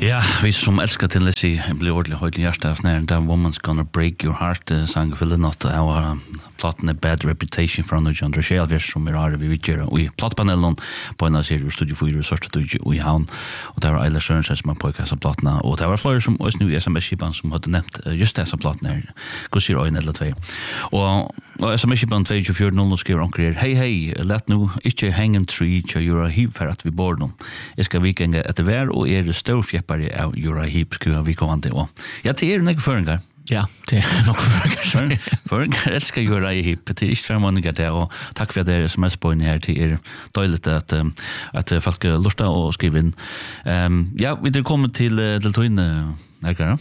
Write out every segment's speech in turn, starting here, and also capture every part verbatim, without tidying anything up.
Ja, vi som älskar till det sig blir ordentligt höjt i hjärtat när That Woman's Gonna Break Your Heart sang för något av platten är Bad Reputation från New John Rochelle som är här vi vill göra och i plattpanelen på en serie Studio fyra och sorts studio och i havn och där var Eilert Sørensen som har påkastat plattorna och det var flera som också nu i S M S-kipan som hade nämnt just dessa plattorna Gussir och en eller två och och S M S-kipan två fyra noll skriver omkring hej hej, let nu inte hang en tree till göra hip för att vi bor dem jag ska vikänga ett vär och är det stor fjäppare av göra hip skulle vi komma till och ja det är några föringar. Ja, det är nog föringar. Föringar älskar göra hip det är inte för många där och tack för det S M S på här till er dåligt att att folk lusta och skriva in. Ehm ja, vi det kommer till till toin här kan.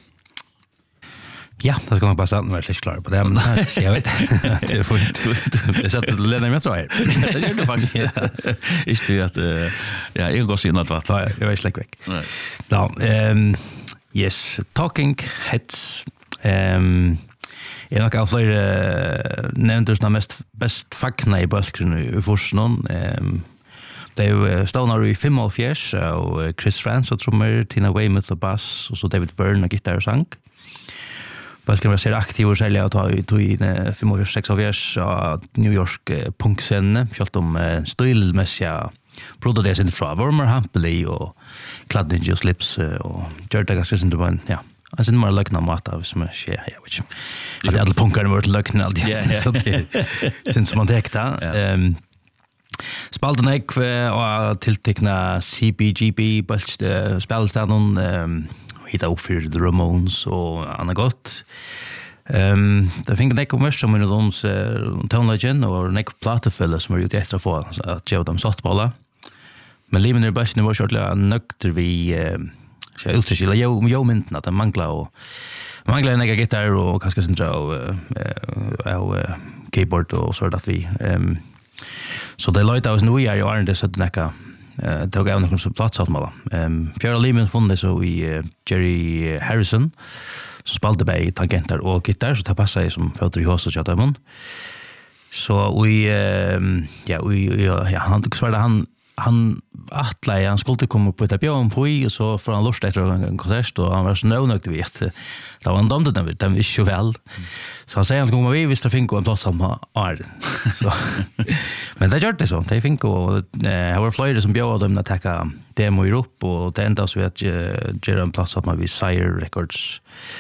Ja, det ska nog bara säga att jag är klar på det men jag vet det får det sätter det lämnar mig tror jag. Det gör det faktiskt. Ist det att ja, jag går sen att vart. Ja, jag är släck veck. Ja, ehm yes, Talking Heads ehm är nog av fler nämnders när mest bäst fackna i balken i forskningen ehm det är Stoner i fem och fjärs och Chris Frantz och trummor, Tina Weymouth och bass och så David Byrne och gitarr och sång. Balken var ser aktiv och sälja att ha i fem och sex av års New York punkscenen, kört om stilmässiga produceras inte från Warmer Hampeley och Cladding och Slips och Jorda Gassis inte var ja. Alltså det var lökna mat av som är jag vet inte. Att alla punkarna var lökna alltid så det syns man täckta. Ehm Spalten ek och tillteckna C B G B bults spelstaden ehm hitta upp för The Ramones och Anna Gott. Ehm det finns det kommer som en av dem Tone Legend och Nick Plattefeller som är ute efter få att ge dem softbollar. Men livet är bäst när var shortly nökter vi så utskilla jo jo minten att det manglar och manglar en egen gitarr och kanske sen dra och keyboard och så att vi ehm så det låter oss nu är ju är det så att näka eh tog jag någon som plats att måla. Ehm Fjärde Limen fann det så i Jerry Harrison så spelade bei tangenter och gitarr så det passar som fötter i hos och chatta mun. Så vi ja vi ja han tog svärda han han attla han skulle komma på ett björn på och så för han lust efter en konsert och han var så nöjd du vet. Det var en dom den den visste ju väl. Så han säger att kommer vi visst det finns en plats som är så men det gör det så. Det finns och det var flera som bjöd dem att ta demo i Europa och det enda så att göra en plats som vi Sire Records.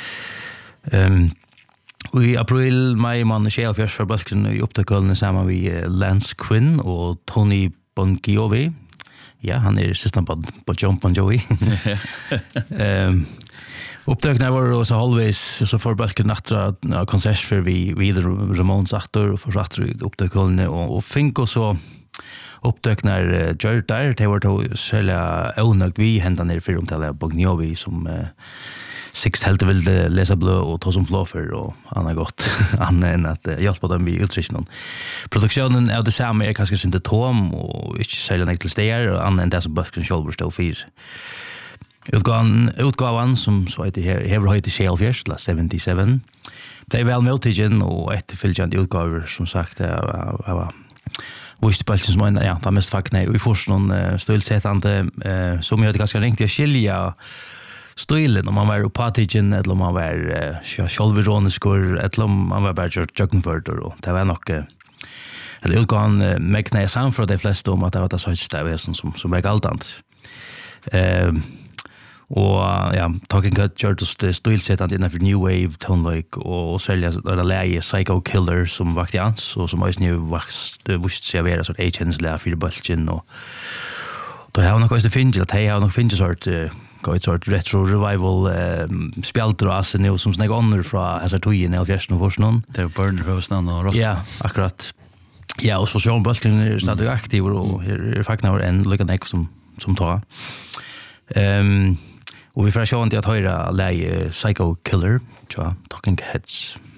Ehm i april maj man själv för för balken i upptäckten samma vi Lance Quinn och Tony Bon Jovi. Ja, han är system på på John Bon Jovi. Ehm upptäckten var så halvvis så för balken nattra konsert för vi vidare Ramones aktor och för att upptäckten och och fink och så upptäckten gör där det var då sälja onögt vi hända ner för om till Bon Jovi som Sixt helt vill läsa blå och ta som fluffer och Anna gott Anna än att hjälpa dem i utrustningen. Produktionen är det samma är kanske inte tom och inte sälja enkelt städer och Anna än det som Bucken Shoulder stå för. Utgåvan utgåvan som så heter här har höjt till Shelfish la sjuttiosju. Det är väl multigen och efterföljande utgåvor som sagt var visst på som man ja, det mest fackna i forskningen stilsättande som jag det ganska ringt att skilja stilen om man var opatigen eller om man var uh, självironiskor eller om man var bara juggenförder och det var nog uh, eller utgån uh, mäkna jag sam för de flesta om att det var det sådär väsen som som var galtant. Eh och ja, Talking Cut Churches stilsättande innan för new wave tone like och sälja det läge Psycho Killer som vakte ans och som också nu växt visst sig vara så att H N's lär för bulten och då har nog också finns att jag har nog finns sort gå ett sort retro revival um, speltras nu som snägg under från alltså tog in i fjärsten och forskningen. Det är Burn Rosen och Ross. Ja, akkurat. Ja, och så Sean Bulken är stadigt aktiv och är faktiskt en lika som som tar. Ehm och vi får se om det att höra läge Psycho Killer, tror jag, Talking Heads.